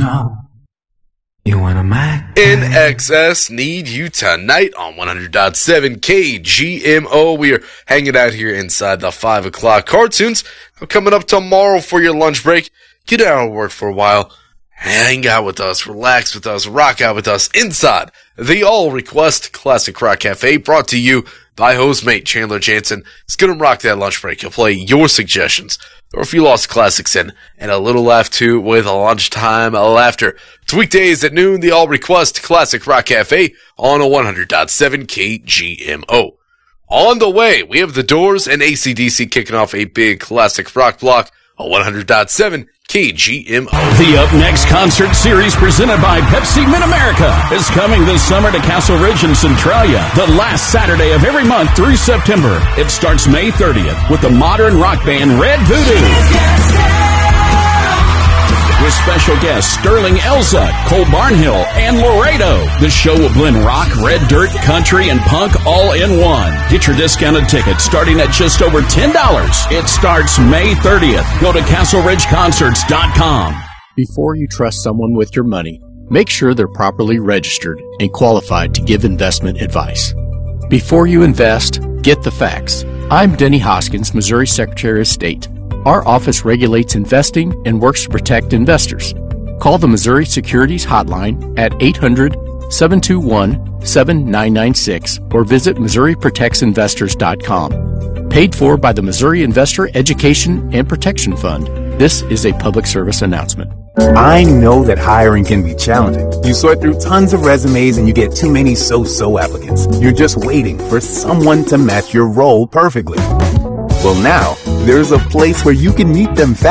know you want a Mac? NXS need you tonight on 100.7 KGMO. We are hanging out here inside the 5 o'clock cartoons. Coming up tomorrow for your lunch break. Get out of work for a while. Hang out with us, relax with us, rock out with us inside the All Request Classic Rock Cafe, brought to you by host mate Chandler Jansen. It's gonna rock that lunch break. He'll play your suggestions, or a few lost classics in, and a little laugh too with a lunchtime laughter. It's weekdays at noon, the All Request Classic Rock Cafe on a 100.7 KGMO. On the way, we have The Doors and AC/DC kicking off a big classic rock block on 100.7 KGMO. The Up Next concert series presented by Pepsi Mid-America is coming this summer to Castle Ridge in Centralia, the last Saturday of every month through September. It starts May 30th with the modern rock band Red Voodoo, with special guests Sterling Elza, Cole Barnhill, and Laredo. The show will blend rock, red dirt, country, and punk all in one. Get your discounted tickets starting at just over $10. It starts May 30th. Go to CastleRidgeConcerts.com. Before you trust someone with your money, make sure they're properly registered and qualified to give investment advice. Before you invest, get the facts. I'm Denny Hoskins, Missouri Secretary of State. Our office regulates investing and works to protect investors. Call the Missouri Securities Hotline at 800-721-7996 or visit MissouriProtectsInvestors.com. Paid for by the Missouri Investor Education and Protection Fund. This is a public service announcement. I know that hiring can be challenging. You sort through tons of resumes and you get too many so-so applicants. You're just waiting for someone to match your role perfectly. Well, now, there's a place where you can meet them fast.